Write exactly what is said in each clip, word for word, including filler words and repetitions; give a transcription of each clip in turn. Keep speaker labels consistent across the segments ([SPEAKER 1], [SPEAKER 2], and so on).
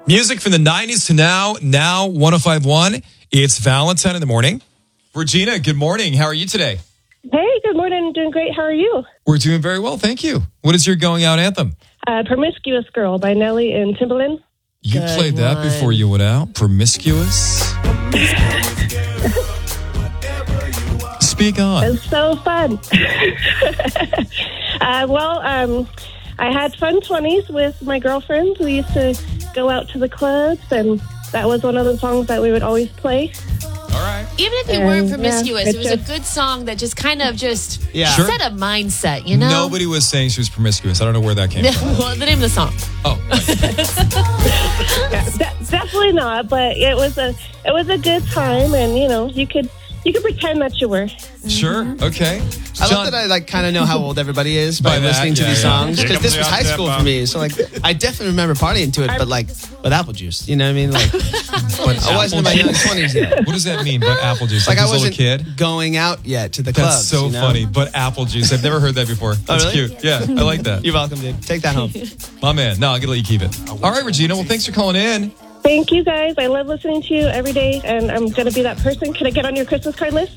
[SPEAKER 1] Music from the nineties to now, now one oh five point one. It's Valentine in the morning. Regina, good morning. How are you today?
[SPEAKER 2] Hey, good morning. I'm doing great. How are you?
[SPEAKER 1] We're doing very well, thank you. What is your going out anthem?
[SPEAKER 2] Uh, Promiscuous Girl by Nelly and Timbaland.
[SPEAKER 1] You
[SPEAKER 3] Good
[SPEAKER 1] played that
[SPEAKER 3] one.
[SPEAKER 1] before you went out? Promiscuous? Speak on.
[SPEAKER 2] It's so fun. uh, well, um, I had fun twenties with my girlfriends. We used to go out to the clubs, and that was one of the songs that we would always play.
[SPEAKER 1] All right.
[SPEAKER 3] Even if you
[SPEAKER 2] Um,
[SPEAKER 3] weren't
[SPEAKER 2] yeah,
[SPEAKER 3] promiscuous,
[SPEAKER 2] it's
[SPEAKER 3] it was a
[SPEAKER 2] just-
[SPEAKER 3] good song that just kind of just
[SPEAKER 4] Yeah.
[SPEAKER 1] Sure.
[SPEAKER 3] set a mindset, you know?
[SPEAKER 1] Nobody was saying she was promiscuous. I don't know where that came from.
[SPEAKER 3] Well, the name of the song.
[SPEAKER 1] Oh.
[SPEAKER 2] Yeah, de- definitely not, but it was a it was a good time, and you know you could you could pretend that you were.
[SPEAKER 1] Sure. Okay.
[SPEAKER 4] I
[SPEAKER 1] John-
[SPEAKER 4] love that I like kind of know how old everybody is by,
[SPEAKER 1] By that,
[SPEAKER 4] listening to
[SPEAKER 1] yeah,
[SPEAKER 4] these
[SPEAKER 1] yeah.
[SPEAKER 4] songs because this was high school for me. So like, I definitely remember partying to it, but like with apple juice. You know what I mean? Like,
[SPEAKER 1] But
[SPEAKER 4] I wasn't in my
[SPEAKER 1] apple
[SPEAKER 4] young
[SPEAKER 1] juice.
[SPEAKER 4] twenties yet.
[SPEAKER 1] What does that mean? But apple juice?
[SPEAKER 4] Like
[SPEAKER 1] Like,
[SPEAKER 4] I
[SPEAKER 1] this little
[SPEAKER 4] wasn't
[SPEAKER 1] kid?
[SPEAKER 4] going out yet to the
[SPEAKER 1] That's
[SPEAKER 4] clubs.
[SPEAKER 1] so
[SPEAKER 4] you know?
[SPEAKER 1] funny. But apple juice. I've never heard that before. That's
[SPEAKER 4] Oh, really?
[SPEAKER 1] cute. Yeah, I like that.
[SPEAKER 4] You're welcome, dude. Take that home.
[SPEAKER 1] My man. No, I'm going to let you keep it. All right, Regina. Well, thanks for calling in.
[SPEAKER 2] Thank you guys. I love listening to you every day, and I'm going to be that person. Can I get on your Christmas card list?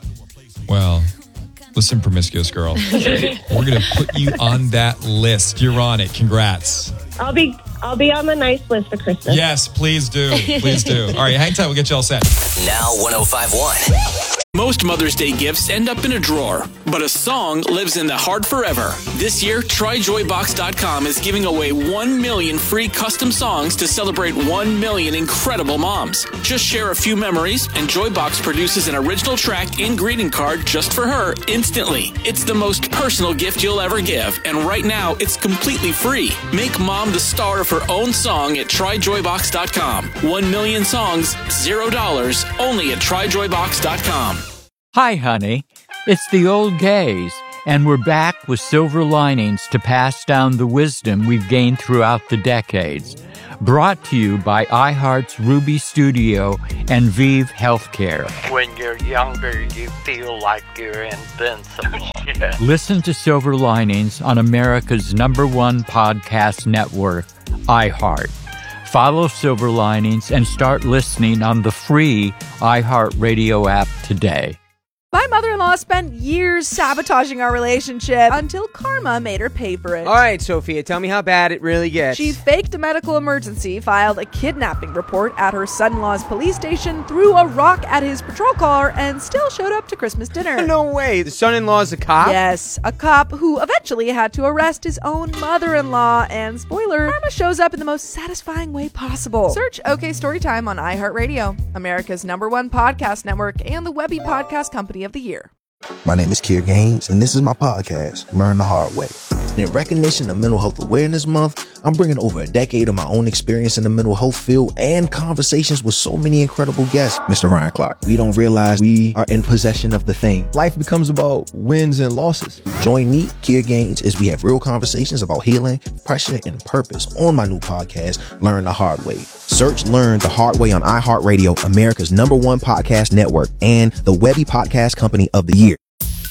[SPEAKER 1] Well, listen, promiscuous girl. We're going to put you on that list. You're on it. Congrats.
[SPEAKER 2] I'll be I'll be on the nice list for Christmas.
[SPEAKER 1] Yes, please do. Please do. All right, hang tight. We'll get you all set.
[SPEAKER 5] Now one oh five point one.
[SPEAKER 6] Most Mother's Day gifts end up in a drawer, but a song lives in the heart forever. This year, try joy box dot com is giving away one million free custom songs to celebrate one million incredible moms. Just share a few memories, and Joybox produces an original track and greeting card just for her instantly. It's the most personal gift you'll ever give, and right now, it's completely free. Make mom the star of her own song at try joy box dot com. One million songs, zero dollars, only at try joy box dot com.
[SPEAKER 7] Hi, honey. It's the old gays, and we're back with silver linings to pass down the wisdom we've gained throughout the decades. Brought to you by iHeart's Ruby Studio and Vive Healthcare.
[SPEAKER 8] When you're younger, you feel like you're invincible. Yeah.
[SPEAKER 7] Listen to Silver Linings on America's number one podcast network, iHeart. Follow Silver Linings and start listening on the free iHeartRadio app today.
[SPEAKER 9] My mother-in-law spent years sabotaging our relationship until karma made her pay for it.
[SPEAKER 10] All right, Sophia, tell me how bad it really gets.
[SPEAKER 9] She faked a medical emergency, filed a kidnapping report at her son-in-law's police station, threw a rock at his patrol car, and still showed up to Christmas dinner.
[SPEAKER 10] No way. The son-in-law's a cop?
[SPEAKER 9] Yes, a cop who eventually had to arrest his own mother-in-law. And spoiler, karma shows up in the most satisfying way possible. Search OK Storytime on iHeartRadio, America's number one podcast network, and the Webby Podcast Company of the Year.
[SPEAKER 11] My name is Kier Gaines, and this is my podcast, Learn the Hard Way. In recognition of Mental Health Awareness Month, I'm bringing over a decade of my own experience in the mental health field and conversations with so many incredible guests. Mister Ryan Clark, we don't realize we are in possession of the thing. Life becomes about wins and losses. Join me, Kier Gaines, as we have real conversations about healing, pressure, and purpose on my new podcast, Learn the Hard Way. Search Learn the Hard Way on iHeartRadio, America's number one podcast network, and the Webby Podcast Company of the Year.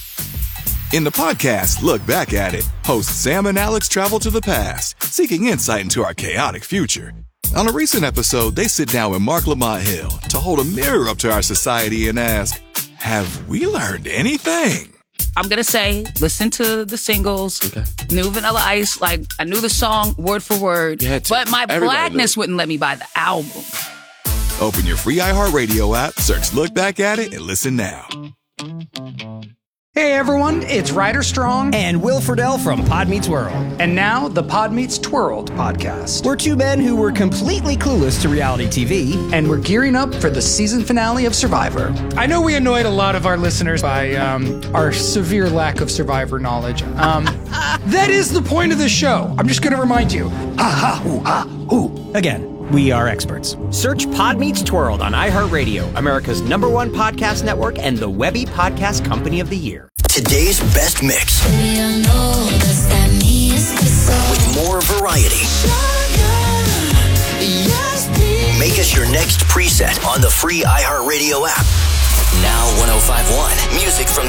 [SPEAKER 12] In the podcast, Look Back at It, hosts Sam and Alex travel to the past, seeking insight into our chaotic future. On a recent episode, they sit down with Mark Lamont Hill to hold a mirror up to our society and ask, have we learned anything?
[SPEAKER 13] I'm going to say, listen to the singles, okay. New Vanilla Ice, like, I knew the song word for word, but my blackness wouldn't let me buy the album.
[SPEAKER 12] Open your free iHeartRadio app, search Look Back at It, and listen now.
[SPEAKER 14] Hey everyone, it's Ryder Strong and Will Friedle from Pod Meets World. And now, the Pod Meets Twirled podcast. We're two men who were completely clueless to reality T V, and we're gearing up for the season finale of Survivor.
[SPEAKER 15] I know we annoyed a lot of our listeners by um, our severe lack of Survivor knowledge. Um, that is the point of the show. I'm just going to remind you. Ha ha, hoo, ha, hoo.
[SPEAKER 14] Again, we are experts.
[SPEAKER 16] Search Pod Meets Twirled on iHeartRadio, America's number one podcast network, and the Webby Podcast Company of the Year.
[SPEAKER 5] Today's best mix. With more variety. Make us your next preset on the free iHeartRadio app. Now one oh five point one. Music from the